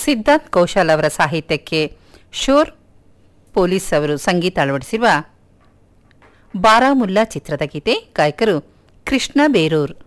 ಸಿದ್ಧಾರ್ಥ್ ಕೌಶಲ್ ಅವರ ಸಾಹಿತ್ಯಕ್ಕೆ sure police ಅವರು ಸಂಗೀತ ಅಳವಡಿಸಿರುವ ಬಾರಾಮುಲ್ಲಾ ಚಿತ್ರದ ಗೀತೆ. ಗಾಯಕರು ಕೃಷ್ಣ ಬೇರೂರ್.